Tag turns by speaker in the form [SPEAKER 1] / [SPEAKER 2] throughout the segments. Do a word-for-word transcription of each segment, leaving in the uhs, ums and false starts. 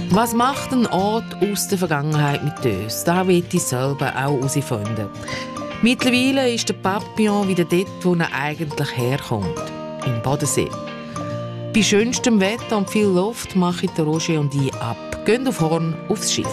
[SPEAKER 1] Was macht ein Ort aus der Vergangenheit mit uns? Das will ich selber auch herausfinden. Mittlerweile ist der Papillon wieder dort, wo er eigentlich herkommt. Im Bodensee. Bei schönstem Wetter und viel Luft machen der Roger und ich ab. Gehen auf Horn aufs Schiff.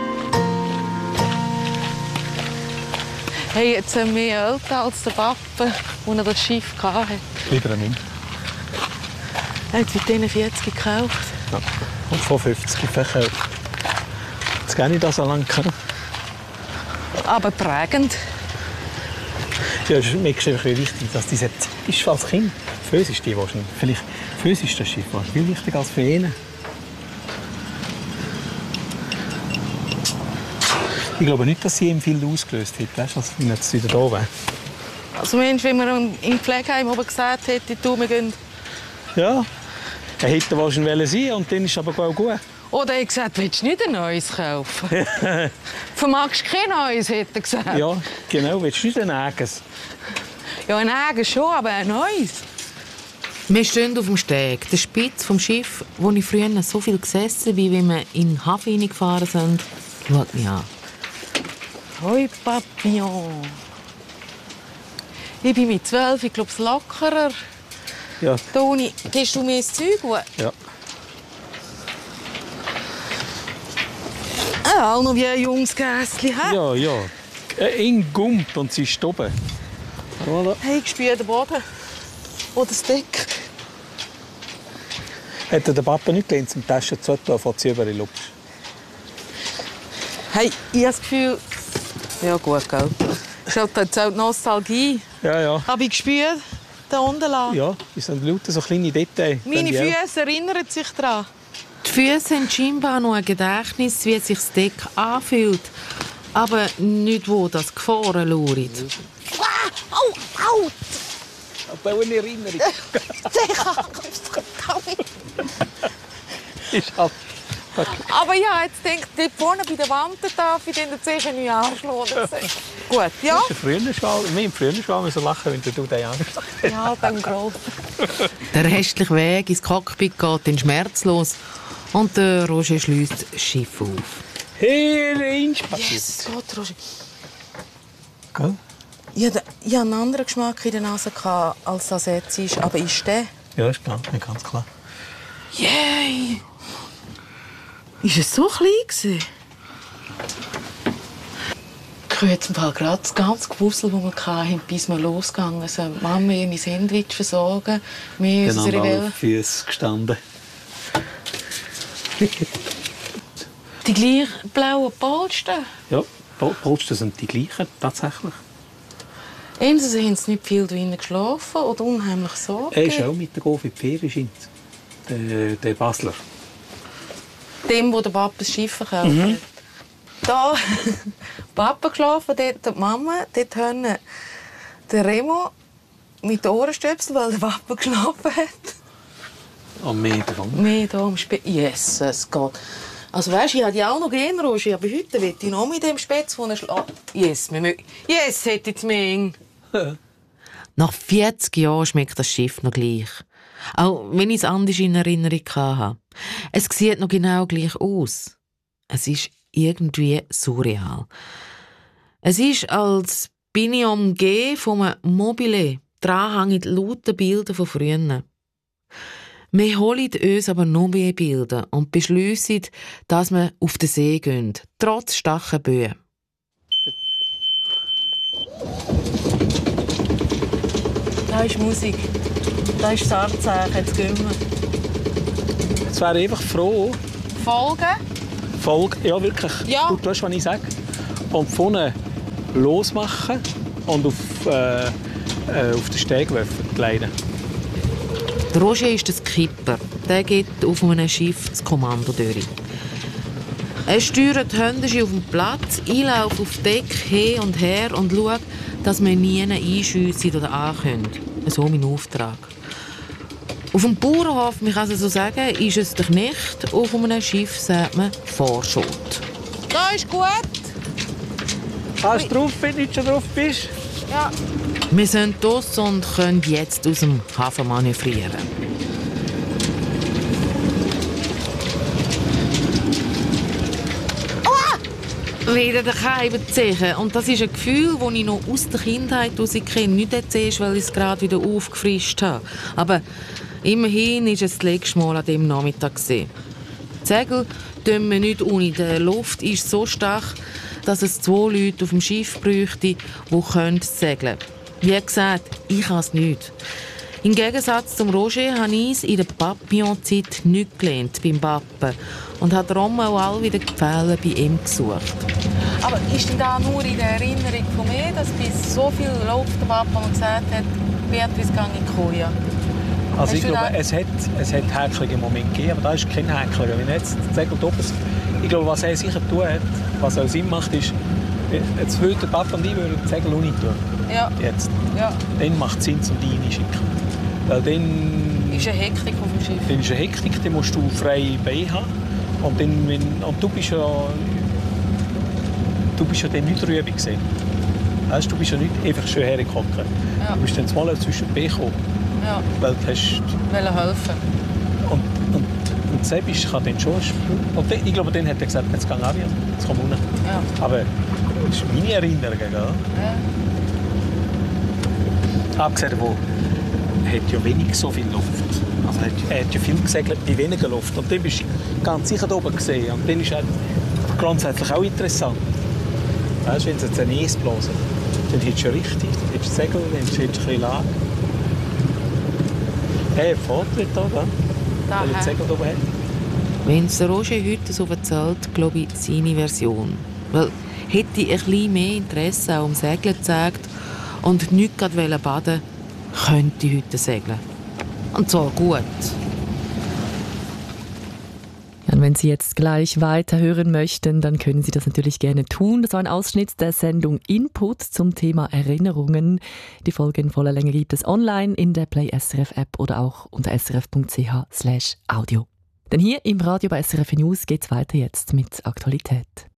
[SPEAKER 2] Hey, jetzt haben wir mehr älter als der Papa, als er das Schiff hatte.
[SPEAKER 3] Lieber nicht.
[SPEAKER 2] Er hat mit diesen vierzig gekauft.
[SPEAKER 3] Ja. Und vor fünfzig verkauft. Jetzt gar nicht so lange kennen.
[SPEAKER 2] Aber prägend.
[SPEAKER 3] Ja, es ist mir einfach wichtig, dass diese Zeit ist als Kind. Für uns ist die wahrscheinlich. Vielleicht für uns ist das Schiff viel wichtiger als für ihn. Ich glaube nicht, dass sie ihm viel ausgelöst hat, weißt, als wenn er jetzt wieder da wäre.
[SPEAKER 2] Also Mensch, wenn man im Pflegeheim oben gesagt hätte, du, wir gehen...
[SPEAKER 3] Ja, er hätte wahrscheinlich sein und dann ist es aber auch gut.
[SPEAKER 2] Oder er hat gesagt, willst du nicht ein neues kaufen? Vermagst du kein neues, hat er gesagt.
[SPEAKER 3] Ja, genau, willst du nicht ein eigenes?
[SPEAKER 2] Ja, ein eigenes schon, aber ein neues.
[SPEAKER 1] Wir stehen auf dem Steg, der Spitz vom Schiff, wo ich früher so viel gesessen bin, wie wir in den Hafen hineingefahren sind, schaut mich an.
[SPEAKER 2] Hoi, Papillon. Ich bin mit zwölf, ich glaube, es lockerer.
[SPEAKER 3] Ja.
[SPEAKER 2] Toni, gehst du mir das Zeug?
[SPEAKER 3] Ja.
[SPEAKER 2] Ah, auch noch wie ein junges Gässchen.
[SPEAKER 3] Ja, ja. Eng gummt und sie ist oben. Voilà.
[SPEAKER 2] Hey, ich spüre den Boden. Oder das Deck.
[SPEAKER 3] Hätte der Papa nicht gelernt, zum Taschen zu tun, von sie über die Luft.
[SPEAKER 2] Hey, ich habe das Gefühl... Ja gut, gell. Das ist halt jetzt auch die Nostalgie.
[SPEAKER 3] Ja, ja.
[SPEAKER 2] Habe ich gespürt, da unten lang.
[SPEAKER 3] Ja, es sind lauter so kleine Details.
[SPEAKER 2] Meine Füße erinnern sich daran.
[SPEAKER 1] Die Füße haben scheinbar noch ein Gedächtnis, wie sich das Deck anfühlt. Aber nicht, wo das Gefahren lauert.
[SPEAKER 2] Ah, au, au!
[SPEAKER 3] Aber eine Erinnerung. Ist halt...
[SPEAKER 2] Aber ja, jetzt denkt dort vorne bei der Wand darf ich den zuerst nicht anschlagen. Gut, ja?
[SPEAKER 3] Das ist früher schon, wir im früheren schon müssen lachen, wenn du den anschaust.
[SPEAKER 2] Ja, beim Groll.
[SPEAKER 1] Der restliche Weg ins Cockpit geht dann schmerzlos und der Roger schliesst das Schiff auf.
[SPEAKER 3] Hey, Range!
[SPEAKER 2] Yes, Gott, Roger.
[SPEAKER 3] Gell?
[SPEAKER 2] Ich hatte, ich hatte einen anderen Geschmack in der Nase, als das jetzt ist. Aber ist der?
[SPEAKER 3] Ja, ist klar, ganz klar.
[SPEAKER 2] Yay! Ist es so klein? Ich habe jetzt im Fall gerade das ganze Gewusel, das wir hatten, bis wir losgegangen sind. Mama will mein Sandwich versorgen. Wir
[SPEAKER 3] Dann
[SPEAKER 2] unsere
[SPEAKER 3] haben wir
[SPEAKER 2] Welle.
[SPEAKER 3] auf Füße gestanden.
[SPEAKER 2] Die gleichen blauen Polster.
[SPEAKER 3] Ja, Pol- Polster sind die gleichen, tatsächlich.
[SPEAKER 2] Entweder haben sie nicht viel drinnen geschlafen oder unheimlich Sorge.
[SPEAKER 3] Er ist auch mit der Gof in die Ferien, der, der Basler.
[SPEAKER 2] Dem, wo der Papa das Schiff verkauft hat.
[SPEAKER 3] Mhm.
[SPEAKER 2] Da Papa geschlafen, dort die Mama, dort haben der Remo mit den Ohrenstöpseln, weil der Papa geschlafen hat.
[SPEAKER 3] Am Meer davon.
[SPEAKER 2] Mehr da am Spätzle. Jesus Gott. Also weißt, ich hatte ja auch noch gerne, Roger, aber heute will ich noch mit dem Spätzle von schlafen. Yes, wir mögen. Yes, hätte ich mehr.
[SPEAKER 1] Nach vierzig Jahren schmeckt das Schiff noch gleich. Auch wenn ich es anders in Erinnerung hatte. Es sieht noch genau gleich aus. Es ist irgendwie surreal. Es ist, als bin ich umgeben von einem Mobile. Dran hängen lauter Bilder von früher. Wir holen uns aber noch mehr Bilder und beschliessen, dass wir auf den See gehen, trotz starken Böen.
[SPEAKER 2] Da ist Musik. Da ist das Anzeichen. Jetzt gehen wir.
[SPEAKER 3] Jetzt wäre ich einfach froh.
[SPEAKER 2] Folgen?
[SPEAKER 3] Folge, ja wirklich.
[SPEAKER 2] Ja.
[SPEAKER 3] Du weißt, was ich sage. Und vorne losmachen und auf, äh, äh, auf den Steg werfen, gleiten.
[SPEAKER 1] Der Roger ist der Skipper. Der geht auf einem Schiff das Kommando durch. Er steuert die Hände auf dem Platz, einläuft auf Deck hin und her und schaut, dass wir nie einschiessen oder ankommen. So mein Auftrag. Auf dem Bauernhof, man kann es so sagen, ist es der Knecht. Auf einem Schiff sagt man Vorschot.
[SPEAKER 2] Da ist gut.
[SPEAKER 3] Hast du drauf, wenn du nicht schon drauf bist?
[SPEAKER 2] Ja.
[SPEAKER 1] Wir sind draussen und können jetzt aus dem Hafen manövrieren. Wieder daheim ziehen. Und das ist ein Gefühl, das ich noch aus der Kindheit heraus kenne. Nicht jetzt, weil ich es gerade wieder aufgefrischt habe. Aber immerhin war es das letzte Mal an diesem Nachmittag. Die Segel tun wir nicht ohne. Die Luft ist so stark, dass es zwei Leute auf dem Schiff bräuchte, die segeln können. Wie gesagt, ich kann es nicht. Im Gegensatz zum Roger habe ich es in der Papillon-Zeit nicht gelernt beim Pappen und habe darum auch all wieder die Fälle bei ihm gesucht.
[SPEAKER 2] Aber ist denn da nur in der Erinnerung von mir, dass bis so viel läuft der Papa und gesagt hat, Beatrice kann nicht kommen?
[SPEAKER 3] Also ich glaube,
[SPEAKER 2] da...
[SPEAKER 3] es hat, es hat häkelige Momente gegeben, aber da ist kein Häkler. Wenn jetzt das Segel oben, ich glaube, was er sicher tun hat, was auch Sinn macht, ist, jetzt würde der Papa und ich würden das Segel auch nicht tun.
[SPEAKER 2] Ja.
[SPEAKER 3] Jetzt.
[SPEAKER 2] Ja.
[SPEAKER 3] Dann macht es Sinn, zum die reinschicken. Weil dann
[SPEAKER 2] ist eine Hektik auf dem Schiff.
[SPEAKER 3] Dann ist eine Hektik, dann musst du freie Beine haben. Und, dann, wenn, und du bist ja, du bist ja dann nicht Rübe gesehen. Weißt, du bist ja nicht einfach schön hergekommen.
[SPEAKER 2] Ja.
[SPEAKER 3] Du bist dann zweimal zwischen die Beine gekommen.
[SPEAKER 2] Ja.
[SPEAKER 3] Weil du hast...
[SPEAKER 2] Wollen helfen.
[SPEAKER 3] Und, und, und Sebisch kann dann schon... Und dann, ich glaube, dann hat er gesagt, jetzt geh ab, jetzt komm runter.
[SPEAKER 2] Ja.
[SPEAKER 3] Aber das ist meine Erinnerung, gell?
[SPEAKER 2] Ja.
[SPEAKER 3] Abgesehen davon, er hat ja wenig so viel Luft. Also er, hat, er hat ja viel gesegelt bei weniger Luft. Und dann bist du ganz sicher da oben gesehen. Und dann ist es grundsätzlich auch interessant. Weißt du, wenn sie jetzt ein Eis blasen, dann hättest du ja richtig. Dann hättest du Segel, dann hättest du ein bisschen Lage. Hey, Vortritt da, gell?
[SPEAKER 2] Da,
[SPEAKER 3] weil er Segel da oben hat.
[SPEAKER 1] Wenn es Roger heute so erzählt, glaube ich, seine Version. Weil hätte ich ein bisschen mehr Interesse auch am Segeln gezeigt und nicht gerade baden, könnte ich heute segeln. Und zwar gut.
[SPEAKER 4] Ja, und wenn Sie jetzt gleich weiterhören möchten, dann können Sie das natürlich gerne tun. Das war ein Ausschnitt der Sendung Input zum Thema Erinnerungen. Die Folge in voller Länge gibt es online in der Play S R F App oder auch unter srf.ch slash audio. Denn hier im Radio bei S R F News geht es weiter jetzt mit Aktualität.